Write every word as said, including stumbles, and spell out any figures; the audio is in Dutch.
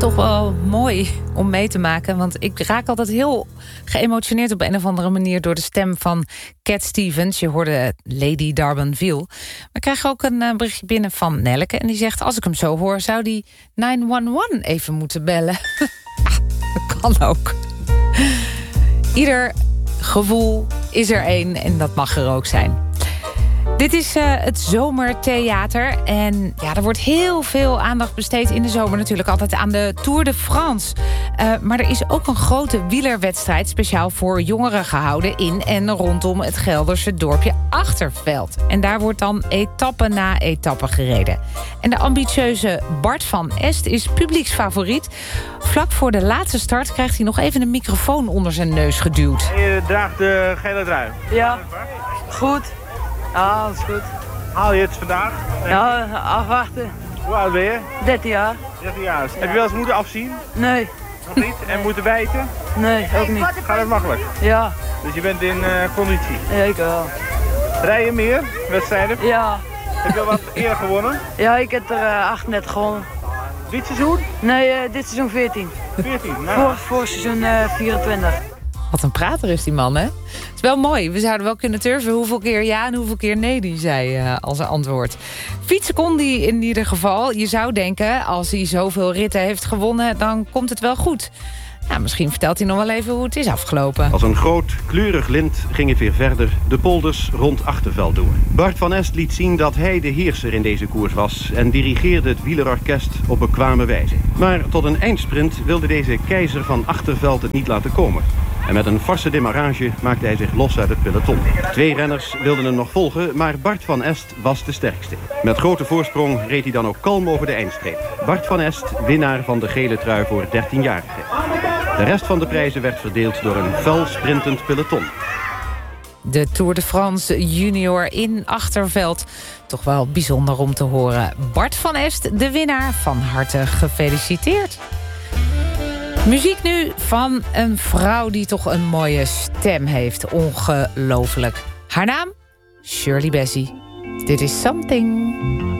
toch wel mooi om mee te maken. Want ik raak altijd heel geëmotioneerd op een of andere manier door de stem van Cat Stevens. Je hoorde Lady Darbanville. We krijgen ook een uh, berichtje binnen van Nelleke. En die zegt, als ik hem zo hoor, zou die negen een een even moeten bellen. Ah, dat kan ook. Ieder gevoel is er één en dat mag er ook zijn. Dit is uh, het Zomertheater. En ja, er wordt heel veel aandacht besteed in de zomer natuurlijk altijd aan de Tour de France. Uh, maar er is ook een grote wielerwedstrijd speciaal voor jongeren gehouden in en rondom het Gelderse dorpje Achterveld. En daar wordt dan etappe na etappe gereden. En de ambitieuze Bart van Est is publieksfavoriet. Vlak voor de laatste start krijgt hij nog even een microfoon onder zijn neus geduwd. Je draagt de gele trui. Ja, goed. Ja, dat is goed. Haal je het vandaag? Ja, afwachten. Hoe oud ben je? dertien jaar. dertien jaar. Heb je wel eens moeten afzien? Nee. Nog niet? En moeten bijten? Nee, ook niet. Gaat het makkelijk? Ja. Dus je bent in uh, conditie? Ja, ik wel. Rij je meer wedstrijden? Ja. Heb je al wat eerder gewonnen? Ja, ik heb er uh, achtendertig gewonnen. Dit seizoen? Nee, uh, dit seizoen veertien. veertien? Nou. Voor, voor seizoen uh, vierentwintig. Wat een prater is die man, hè? Het is wel mooi. We zouden wel kunnen turven hoeveel keer ja en hoeveel keer nee die zei uh, als antwoord. Fietsen kon die in ieder geval. Je zou denken, als hij zoveel ritten heeft gewonnen, dan komt het wel goed. Nou, misschien vertelt hij nog wel even hoe het is afgelopen. Als een groot, kleurig lint ging het weer verder de polders rond Achterveld door. Bart van Est liet zien dat hij de heerser in deze koers was en dirigeerde het wielerorkest op bekwame wijze. Maar tot een eindsprint wilde deze keizer van Achterveld het niet laten komen. En met een forse demarrage maakte hij zich los uit het peloton. Twee renners wilden hem nog volgen, maar Bart van Est was de sterkste. Met grote voorsprong reed hij dan ook kalm over de eindstreep. Bart van Est, winnaar van de gele trui voor dertienjarigen. De rest van de prijzen werd verdeeld door een fel sprintend peloton. De Tour de France junior in Achterveld. Toch wel bijzonder om te horen. Bart van Est, de winnaar, van harte gefeliciteerd. Muziek nu van een vrouw die toch een mooie stem heeft. Ongelooflijk. Haar naam? Shirley Bassey. Dit is Something.